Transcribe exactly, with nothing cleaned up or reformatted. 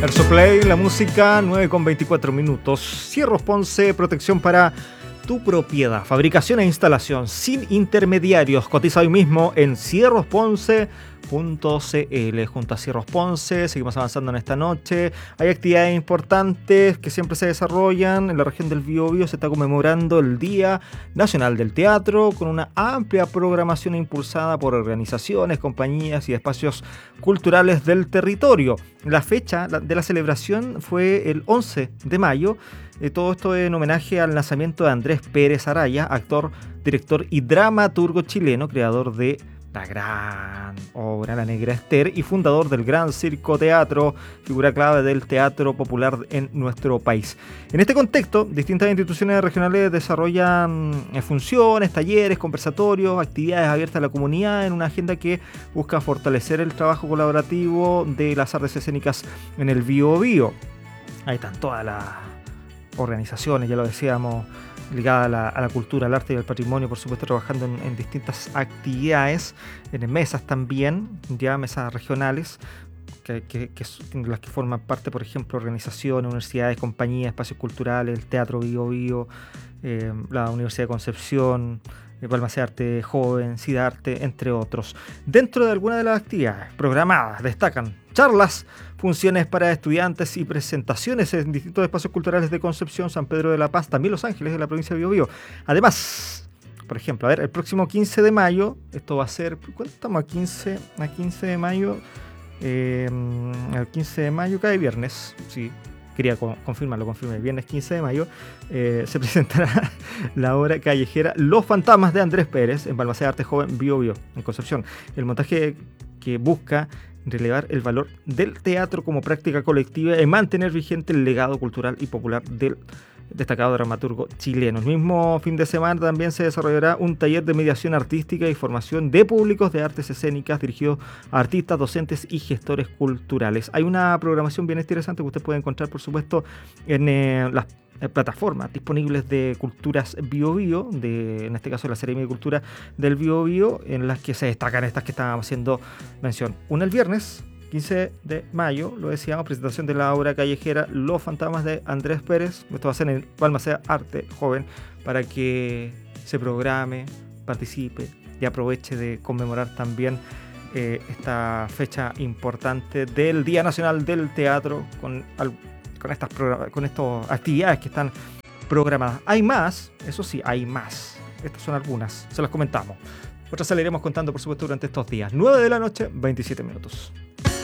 Verso Play, la música, nueve con veinticuatro minutos. Cierros Ponce, protección para tu propiedad. Fabricación e instalación sin intermediarios. Cotiza hoy mismo en cierros ponce punto c l. Junto a Cierros Ponce, seguimos avanzando en esta noche. Hay actividades importantes que siempre se desarrollan. En la región del Biobío se está conmemorando el Día Nacional del Teatro, con una amplia programación impulsada por organizaciones, compañías y espacios culturales del territorio. La fecha de la celebración fue el once de mayo. Eh, todo esto en homenaje al nacimiento de Andrés Pérez Araya, actor, director y dramaturgo chileno, creador de la gran obra La Negra Ester y fundador del Gran Circo Teatro, figura clave del teatro popular en nuestro país. En este contexto, distintas instituciones regionales desarrollan funciones, talleres, conversatorios, actividades abiertas a la comunidad en una agenda que busca fortalecer el trabajo colaborativo de las artes escénicas en el Biobío. Ahí están todas las organizaciones, ya lo decíamos, ligadas a la, a la cultura, al arte y al patrimonio, por supuesto, trabajando en, en distintas actividades, en mesas también, ya mesas regionales, que, que, que son las que forman parte, por ejemplo, organizaciones, universidades, compañías, espacios culturales, el Teatro Biobío, eh, la Universidad de Concepción, eh, Balmaceda Arte Joven, Cidarte, entre otros. Dentro de algunas de las actividades programadas destacan charlas, funciones para estudiantes y presentaciones en distintos espacios culturales de Concepción, San Pedro de la Paz, también Los Ángeles de la provincia de Biobío. Además, por ejemplo, a ver, el próximo quince de mayo, esto va a ser, ¿cuánto estamos? A quince, a quince de mayo, eh, el quince de mayo cae viernes, sí, quería co- confirmarlo, confirmé, viernes quince de mayo, eh, se presentará la obra callejera Los Fantasmas de Andrés Pérez en Balmaceda Arte Joven Biobío, en Concepción. El montaje que busca relevar el valor del teatro como práctica colectiva y mantener vigente el legado cultural y popular del destacado dramaturgo chileno. El mismo fin de semana también se desarrollará un taller de mediación artística y formación de públicos de artes escénicas dirigido a artistas, docentes y gestores culturales. Hay una programación bien interesante que usted puede encontrar, por supuesto, en eh, las plataformas disponibles de Culturas Biobío, de, en este caso la Seremia de Cultura del Biobío, en las que se destacan estas que estábamos haciendo mención. Una el viernes quince de mayo, lo decíamos, presentación de la obra callejera Los Fantasmas de Andrés Pérez. Esto va a ser en Balmaceda Arte Joven, para que se programe, participe y aproveche de conmemorar también eh, esta fecha importante del Día Nacional del Teatro con al, con estas con estas actividades que están programadas. Hay más, eso sí, hay más. Estas son algunas, se las comentamos. Otras se las iremos contando, por supuesto, durante estos días. nueve de la noche, veintisiete minutos.